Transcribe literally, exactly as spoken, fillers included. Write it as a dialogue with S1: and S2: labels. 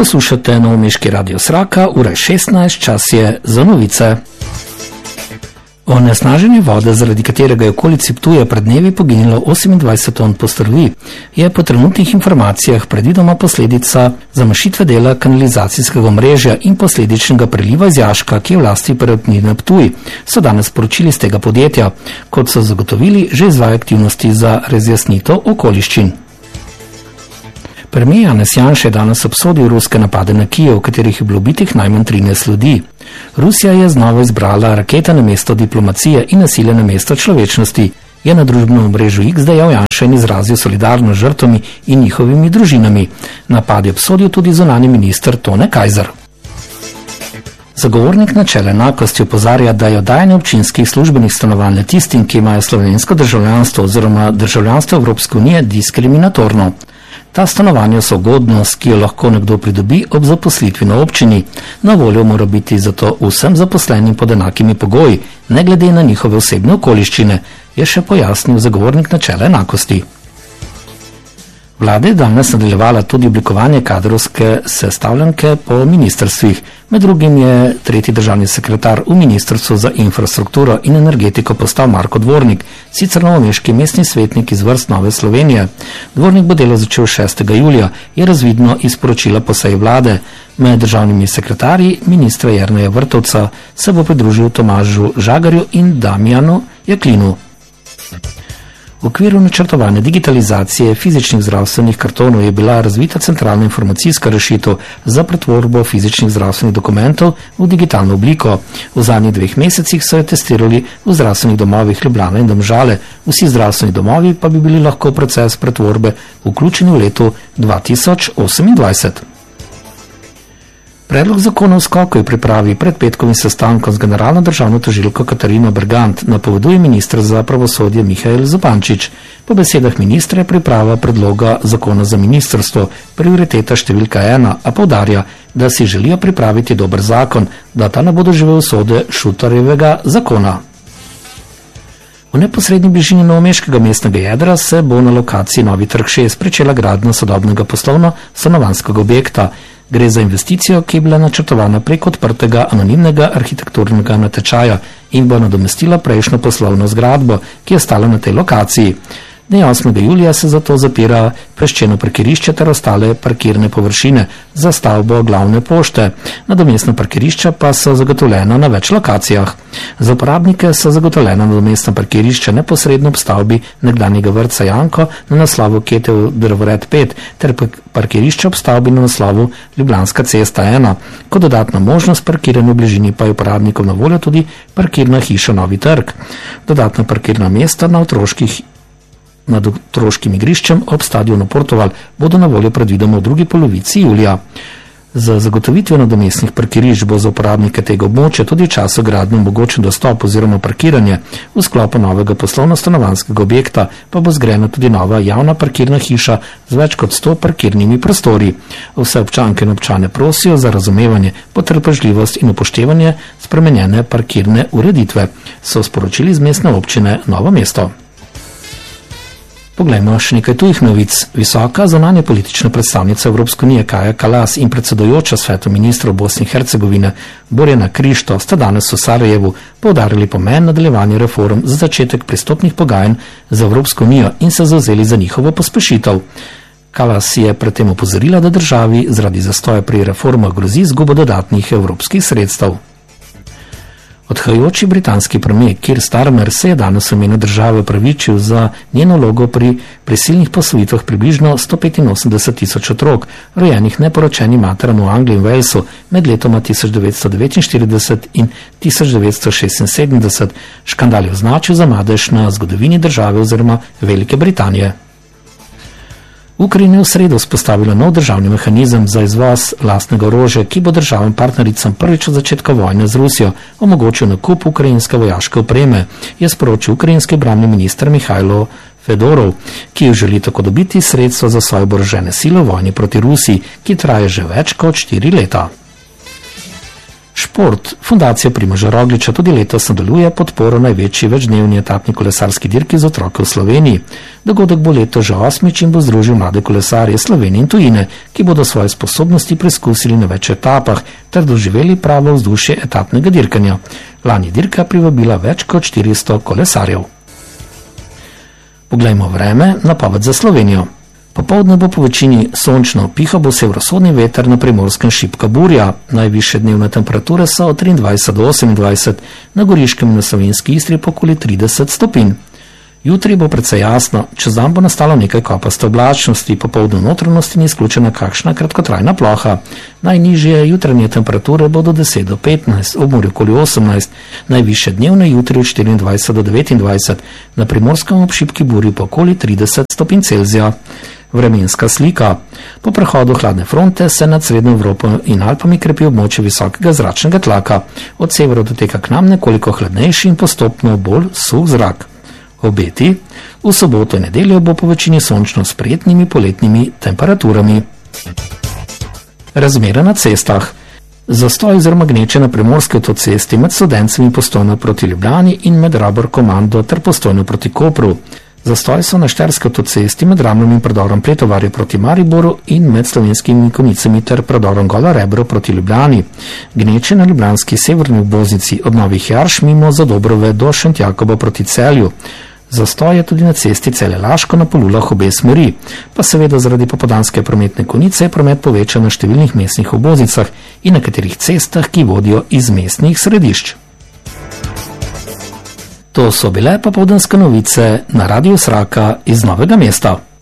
S1: Poslušate Novomeški radio Sraka, ura je šestnajst, čas je za novice. Onesnaženje vode, zaradi katerega je v okolici Ptuja pred dnevi poginilo osemindvajset ton postrvi, je po trenutnih informacijah predvidoma posledica zamašitve dela kanalizacijskega omrežja in posledičnega preliva iz jaška, ki je v lasti Perutnine Ptuj, so danes sporočili z tega podjetja. Kot so zagotovili, že izvaja aktivnosti za razjasnitev okoliščin. Premier Janez Janša je danes obsodil ruske napade na Kijev, v katerih je bilo ubitih najmanj trinajst ljudi. Rusija je znova izbrala rakete na mesto diplomacije in nasilje na mesto človečnosti, je na družbenem omrežju X dejal Janša in izrazil solidarnost žrtvami in njihovimi družinami. Napad je obsodil tudi zunanji minister Tone Kajzer. Zagovornik načela enakosti opozarja, da je oddajanje občinskih službenih stanovanj le tistim, ki imajo slovensko državljanstvo oziroma državljanstvo Evropske unije, diskriminatorno. Ta stanovanja so ugodnost, ki jo lahko nekdo pridobi ob zaposlitvi na občini. Na voljo mora biti zato vsem zaposlenim pod enakimi pogoji, ne glede na njihove osebne okoliščine, je še pojasnil zagovornik načela enakosti. Vlada je danes nadaljevala tudi oblikovanje kadrovske sestavljanke po ministrstvih. Med drugim je tretji državni sekretar v Ministrstvu za infrastrukturo in energetiko postal Marko Dvornik, sicer novomeški mestni svetnik iz vrst Nove Slovenije. Dvornik bo delo začel šestega julija, je razvidno iz poročila po seji vlade. Med državnimi sekretarji ministra Jerneja Vrtovca se bo pridružil Tomažu Žagarju in Damjanu Jaklinu. V okviru načrtovane digitalizacije fizičnih zdravstvenih kartonov je bila razvita centralna informacijska rešitev za pretvorbo fizičnih zdravstvenih dokumentov v digitalno obliko. V zadnjih dveh mesecih so jo testirali v zdravstvenih domovih Ljubljana in Domžale. Vsi zdravstveni domovi pa bi bili lahko v proces pretvorbe vključeni v letu dva tisoč osemindvajset. Predlog zakona o skoku je pripravi pred petkovim sestankom z generalno državno tožilko Katarino Bergant, napoveduje minister za pravosodje Mihael Zupančič. Po besedah ministra je priprava predloga zakona za ministrstvo prioriteta številka ena, a poudarja, da si želijo pripraviti dober zakon, da ta ne bo doživel usode Šutarjevega zakona. V neposrednji bližini novomeškega mestnega jedra se bo na lokaciji Novi trg šest pričela gradnja sodobnega poslovno-stanovanjskega objekta. Gre za investicijo, ki je bila načrtovana prek odprtega anonimnega arhitekturnega natečaja in bo nadomestila prejšnjo poslovno zgradbo, ki je stala na tej lokaciji. Dne osmega julija se zato zapira peščeno parkirišče ter ostale parkirne površine za stavbo glavne pošte. Nadomestna parkirišča pa so zagotovljena na več lokacijah. Za uporabnike so zagotovljena nadomestna parkirišča neposredno ob stavbi nekdanjega vrtca Janko na naslovu Ketev Drvored pet ter parkirišča ob stavbi na naslovu Ljubljanska cesta ena. Kot dodatna možnost parkiranja v bližini pa je uporabnikom na voljo tudi parkirna hiša Novi trg. Dodatna parkirna mesta na otroških nad otroškim igriščem ob stadionu Portoval bodo na voljo predvidoma v drugi polovici julija. Za zagotovitve nadomestnih parkirišč bo za uporabnike tega območja tudi v času gradnje omogočen dostop oziroma parkiranje. V sklopu novega poslovno-stanovanjskega objekta pa bo zgrajena tudi nova javna parkirna hiša z več kot sto parkirnimi prostori. Vse občanke in občane prosijo za razumevanje, potrpežljivost in upoštevanje spremenjene parkirne ureditve, so sporočili z mestne občine Novo mesto. Poglejmo še nekaj tujih novic. Visoka zunanja politična predstavnica Evropske unije Kaja Kallas in predsedujoča svetu ministrov Bosne in Hercegovine Borjana Krišto sta danes v Sarajevu poudarili pomen nadaljevanja reform za začetek pristopnih pogajanj z Evropsko unijo in se zavzeli za njihovo pospešitev. Kallas je predtem opozorila, da državi zaradi zastoja pri reformah grozi izguba dodatnih evropskih sredstev. Odhajajoči britanski premier Keir Starmer se je danes v imenu države opravičil za njeno vlogo pri prisilnih posvojitvah približno sto petinosemdeset tisoč otrok, rojenih neporočenim materam v Angliji in Walesu med letoma tisoč devetsto devetinštirideset in tisoč devetsto šestinsedemdeset. Škandal je označil za madež na zgodovini države oziroma Velike Britanije. Ukrajina je v sredo vzpostavila nov državni mehanizem za izvoz lastnega orožja, ki bo državam partnericam prvič od začetka vojne z Rusijo omogočil nakup ukrajinske vojaške opreme, je sporočil ukrajinski obrambni minister Mihajlo Fedorov, ki želi tako dobiti sredstva za svoje oborožene sile v vojni proti Rusiji, ki traja že več kot štiri leta. Šport. Fundacija Primoža Rogliča tudi letos nadaljuje podporo največji večdnevni etapni kolesarski dirki za otroke v Sloveniji. Dogodek bo letos že osmič in bo združil mlade kolesarje Slovenije in tujine, ki bodo svoje sposobnosti preizkusili na več etapah ter doživeli pravo vzdušje etapnega dirkanja. Lani dirka privabila več kot štiristo kolesarjev. Poglejmo vreme, napoved za Slovenijo. Popoldne bo po večini sončno, pihal bo severovzhodni veter, na Primorskem šibka burja. Najvišje dnevne temperature so od triindvajset do osemindvajset, na Goriškem in na Savinjski Istri pa okoli trideset stopinj. Jutri bo precej jasno, čez dan bo nastalo nekaj kopaste oblačnosti, popoldne v notranjosti ni izključena kakšna kratkotrajna ploha. Najnižje jutranje temperature bodo deset do petnajst, ob morju okoli osemnajst, najvišje dnevne jutri od štiriindvajset do devetindvajset, na Primorskem ob šibki burji pa okoli trideset stopinj Celzija. Vremenska slika. Po prehodu hladne fronte se nad Srednjo Evropo in Alpami krepi območje visokega zračnega tlaka. Od severa doteka k nam nekoliko hladnejši in postopno bolj suh zrak. Obeti. V soboto in nedeljo bo po večini sončno s prijetnimi poletnimi temperaturami. Razmere na cestah. Zastoj oziroma gneče na primorski avtocesti med Studencem in Postojno proti Ljubljani in med Rabor Komando ter Postojno proti Kopru. Zastoj so na štajerski avtocesti med Ramlom in predorom Pretovarja proti Mariboru in med Slovenskimi Konicami ter predorom Gola Rebro proti Ljubljani. Gneče na ljubljanski severni obvoznici od Novih Jarš mimo Zadobrove do Šentjakoba proti Celju. Zastoj je tudi na cesti Celje-Laško na Polulah obe smeri, pa seveda zaradi popoldanske prometne konice je promet povečan na številnih mestnih obvoznicah in na katerih cestah, ki vodijo iz mestnih središč. To so bile popoldanske novice na Radiu Sraka iz Novega mesta.